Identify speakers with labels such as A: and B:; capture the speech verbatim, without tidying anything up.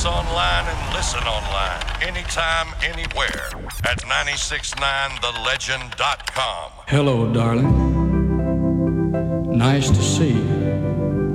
A: us online and listen online anytime, anywhere at nine six nine the legend dot com.
B: Hello, darling. Nice to see you.